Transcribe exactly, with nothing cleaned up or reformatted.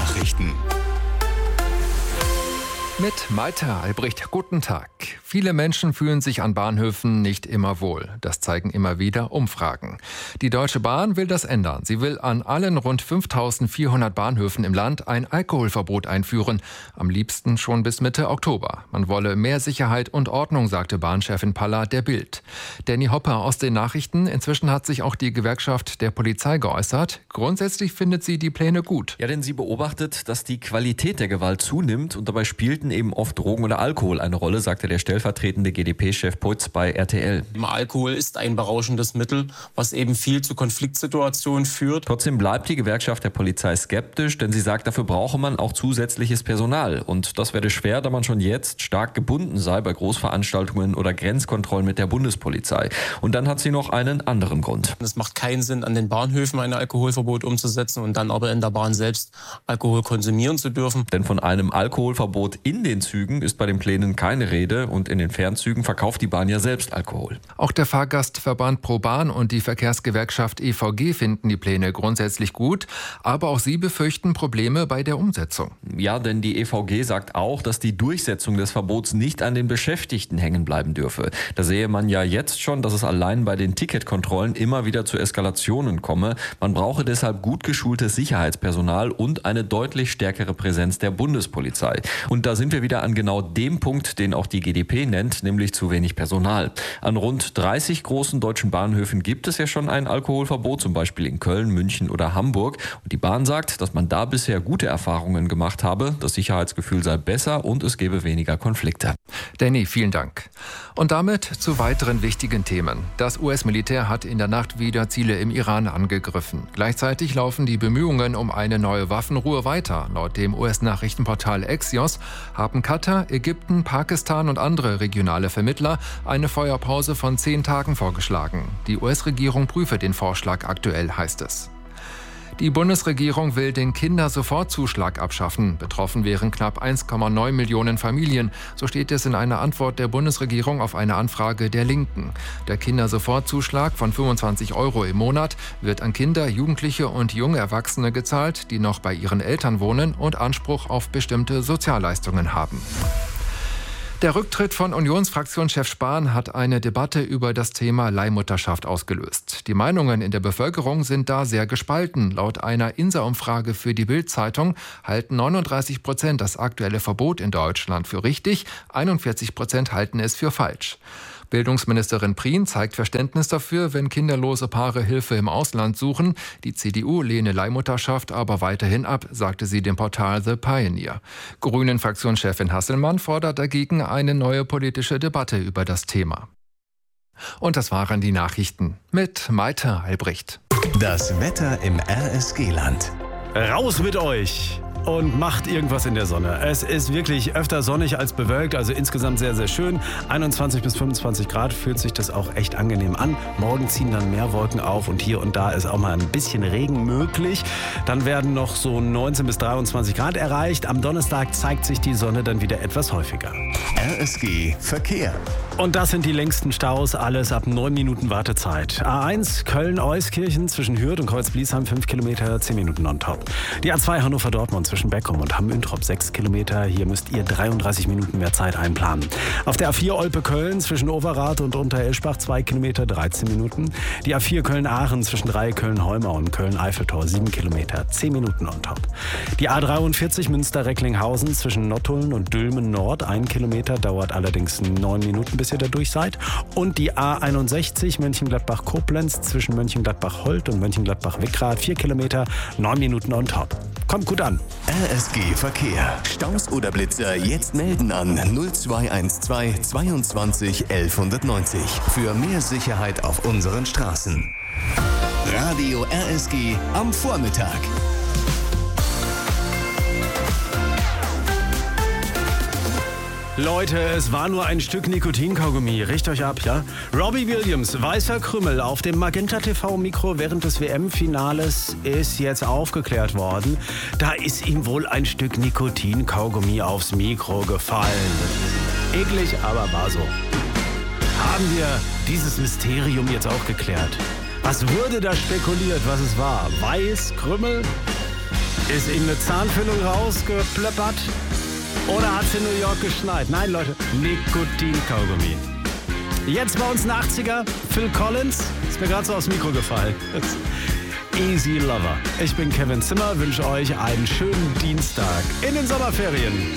Nachrichten. Mit Malte Albrecht, guten Tag. Viele Menschen fühlen sich an Bahnhöfen nicht immer wohl. Das zeigen immer wieder Umfragen. Die Deutsche Bahn will das ändern. Sie will an allen rund fünftausendvierhundert Bahnhöfen im Land ein Alkoholverbot einführen. Am liebsten schon bis Mitte Oktober. Man wolle mehr Sicherheit und Ordnung, sagte Bahnchefin Paller der Bild. Danny Hopper aus den Nachrichten. Inzwischen hat sich auch die Gewerkschaft der Polizei geäußert. Grundsätzlich findet sie die Pläne gut. Ja, denn sie beobachtet, dass die Qualität der Gewalt zunimmt und dabei spielten eben oft Drogen oder Alkohol eine Rolle, sagte der stellvertretende G d P-Chef Putz bei R T L. Alkohol ist ein berauschendes Mittel, was eben viel zu Konfliktsituationen führt. Trotzdem bleibt die Gewerkschaft der Polizei skeptisch, denn sie sagt, dafür brauche man auch zusätzliches Personal. Und das werde schwer, da man schon jetzt stark gebunden sei bei Großveranstaltungen oder Grenzkontrollen mit der Bundespolizei. Und dann hat sie noch einen anderen Grund. Es macht keinen Sinn, an den Bahnhöfen ein Alkoholverbot umzusetzen und dann aber in der Bahn selbst Alkohol konsumieren zu dürfen. Denn von einem Alkoholverbot in den Zügen ist bei den Plänen keine Rede und in den Fernzügen verkauft die Bahn ja selbst Alkohol. Auch der Fahrgastverband ProBahn und die Verkehrsgewerkschaft E V G finden die Pläne grundsätzlich gut, aber auch sie befürchten Probleme bei der Umsetzung. Ja, denn die E V G sagt auch, dass die Durchsetzung des Verbots nicht an den Beschäftigten hängen bleiben dürfe. Da sehe man ja jetzt schon, dass es allein bei den Ticketkontrollen immer wieder zu Eskalationen komme. Man brauche deshalb gut geschultes Sicherheitspersonal und eine deutlich stärkere Präsenz der Bundespolizei. Und da sind wir wieder an genau dem Punkt, den auch die G d P nennt, nämlich zu wenig Personal. An rund dreißig großen deutschen Bahnhöfen gibt es ja schon ein Alkoholverbot, zum Beispiel in Köln, München oder Hamburg. Und die Bahn sagt, dass man da bisher gute Erfahrungen gemacht habe. Das Sicherheitsgefühl sei besser und es gebe weniger Konflikte. Danny, vielen Dank. Und damit zu weiteren wichtigen Themen. Das U S-Militär hat in der Nacht wieder Ziele im Iran angegriffen. Gleichzeitig laufen die Bemühungen um eine neue Waffenruhe weiter. Laut dem U S-Nachrichtenportal Axios haben Katar, Ägypten, Pakistan und andere regionale Vermittler eine Feuerpause von zehn Tagen vorgeschlagen. Die U S-Regierung prüfe den Vorschlag aktuell, heißt es. Die Bundesregierung will den Kindersofortzuschlag abschaffen. Betroffen wären knapp eins Komma neun Millionen Familien. So steht es in einer Antwort der Bundesregierung auf eine Anfrage der Linken. Der Kindersofortzuschlag von fünfundzwanzig Euro im Monat wird an Kinder, Jugendliche und junge Erwachsene gezahlt, die noch bei ihren Eltern wohnen und Anspruch auf bestimmte Sozialleistungen haben. Der Rücktritt von Unionsfraktionschef Spahn hat eine Debatte über das Thema Leihmutterschaft ausgelöst. Die Meinungen in der Bevölkerung sind da sehr gespalten. Laut einer I N S A-Umfrage für die Bild-Zeitung halten neununddreißig Prozent das aktuelle Verbot in Deutschland für richtig, einundvierzig Prozent halten es für falsch. Bildungsministerin Prien zeigt Verständnis dafür, wenn kinderlose Paare Hilfe im Ausland suchen. Die C D U lehne Leihmutterschaft aber weiterhin ab, sagte sie dem Portal The Pioneer. Grünen-Fraktionschefin Hasselmann fordert dagegen eine neue politische Debatte über das Thema. Und das waren die Nachrichten mit Malte Albrecht. Das Wetter im R S G-Land. Raus mit euch! Und macht irgendwas in der Sonne. Es ist wirklich öfter sonnig als bewölkt, also insgesamt sehr, sehr schön. einundzwanzig bis fünfundzwanzig Grad fühlt sich das auch echt angenehm an. Morgen ziehen dann mehr Wolken auf und hier und da ist auch mal ein bisschen Regen möglich. Dann werden noch so neunzehn bis dreiundzwanzig Grad erreicht. Am Donnerstag zeigt sich die Sonne dann wieder etwas häufiger. R S G Verkehr. Und das sind die längsten Staus, alles ab neun Minuten Wartezeit. A eins Köln-Euskirchen zwischen Hürth und Kreuz-Bliesheim fünf Kilometer, zehn Minuten on top. Die A zwei Hannover-Dortmund zwischen Beckum und Hamm-Üntrop sechs Kilometer. Hier müsst ihr dreiunddreißig Minuten mehr Zeit einplanen. Auf der A vier Olpe-Köln zwischen Overath und Unterelschbach zwei Kilometer, dreizehn Minuten. Die A vier Köln-Aachen zwischen drei Köln-Heumau und Köln-Eiffeltor sieben Kilometer, zehn Minuten on top. Die A dreiundvierzig Münster-Recklinghausen zwischen Nottuln und Dülmen-Nord ein Kilometer, dauert allerdings neun Minuten, bis ihr da durch seid. Und die A einundsechzig Mönchengladbach-Koblenz zwischen Mönchengladbach-Holt und Mönchengladbach-Wickrath vier Kilometer, neun Minuten on top. Kommt gut an. R S G Verkehr. Staus oder Blitzer jetzt melden an null zwei eins zwei zweiundzwanzig elf neunzig. Für mehr Sicherheit auf unseren Straßen. Radio R S G am Vormittag. Leute, es war nur ein Stück Nikotinkaugummi. Riecht euch ab, ja? Robbie Williams, weißer Krümmel auf dem Magenta T V-Mikro während des W M-Finales ist jetzt aufgeklärt worden. Da ist ihm wohl ein Stück Nikotinkaugummi aufs Mikro gefallen. Eklig, aber war so. Haben wir dieses Mysterium jetzt auch geklärt? Was wurde da spekuliert, was es war? Weiß, Krümmel? Ist Ihnen eine Zahnfüllung rausgeplöppert? Oder hat es in New York geschneit? Nein, Leute, Nikotin-Kaugummi. Jetzt bei uns ein achtziger, Phil Collins. Ist mir gerade so aufs Mikro gefallen. Easy Lover. Ich bin Kevin Zimmer, wünsche euch einen schönen Dienstag in den Sommerferien.